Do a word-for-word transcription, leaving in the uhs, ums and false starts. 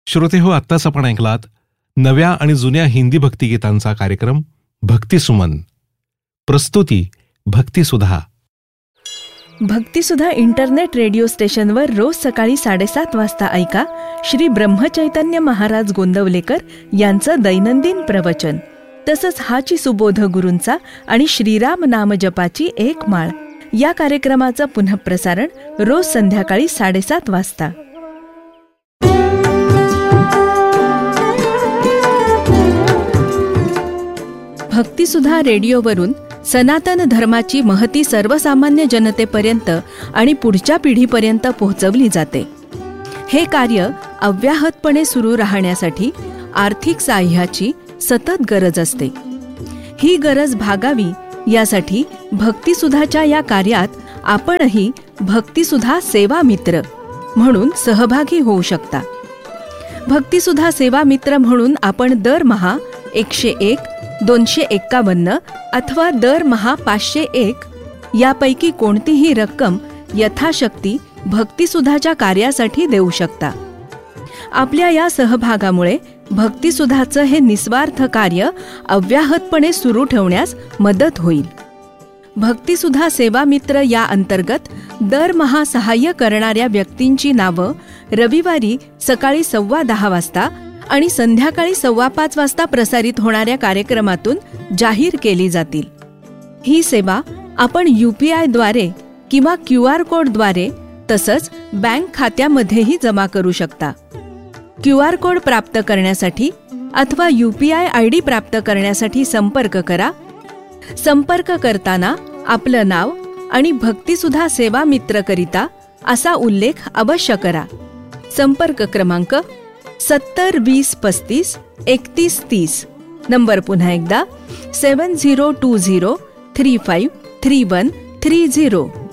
श्रोते हो, आत्ताच आपण ऐकलात नव्या आणि जुन्या हिंदी भक्तिगीतांचा कार्यक्रम भक्तिसुमन. प्रस्तुती भक्तिसुधा. भक्तिसुधा इंटरनेट रेडिओ स्टेशनवर रोज सकाळी साडेसात वाजता ऐका श्री ब्रह्मचैतन्य महाराज गोंदवलेकर यांचं दैनंदिन प्रवचन. तसंच हाची सुबोध गुरूंचा आणि श्रीराम नाम जपाची एक माळ या कार्यक्रमाचं पुनःप्रसारण रोज संध्याकाळी साडेसात वाजता. भक्तिसुधा रेडिओवरून सनातन धर्माची महती सर्वसामान्य जनतेपर्यंत आणि पुढच्या पिढीपर्यंत पोहोचवली जाते. हे कार्य अव्याहतपणे सुरू राहण्यासाठी आर्थिक साह्याची सतत गरज असते. ही गरज भागावी यासाठी भक्तिसुधाच्या या कार्यात आपणही भक्तिसुधा सेवा मित्र म्हणून सहभागी होऊ शकता. भक्तिसुधा सेवा मित्र म्हणून आपण दरमहा एकशे एक, दोनशे एक्कावन्न अथवा दरमहा पाचशे एक यापैकी कोणतीही रक्कम यथाशक्ती भक्तिसुधाच्या कार्यासाठी देऊ शकता. आपल्या या सहभागामुळे भक्तिसुधाचं हे निस्वार्थ कार्य अव्याहतपणे सुरू ठेवण्यास मदत होईल. भक्तिसुधा सेवा मित्र या अंतर्गत दरमहा सहाय्य करणाऱ्या व्यक्तींची नावं रविवारी सकाळी सव्वा दहा वाजता आणि संध्याकाळी सव्वा पाच वाजता प्रसारित होणाऱ्या कार्यक्रमातून जाहीर केली जातील. ही सेवा आपण यू पी आयद्वारे किंवा क्यू आर कोडद्वारे तसंच बँक खात्यामध्येही जमा करू शकता. क्यू आर कोड प्राप्त करण्यासाठी अथवा U P I I D प्राप्त करण्यासाठी संपर्क करा. संपर्क करताना आपलं नाव आणि भक्तिसुधा सेवा मित्रकरिता असा उल्लेख अवश्य करा. संपर्क क्रमांक सत्तर वीस पस्तीस एकतीस तीस. नंबर पुन्हा एकदा सेवन zero to zero three five three one three zero.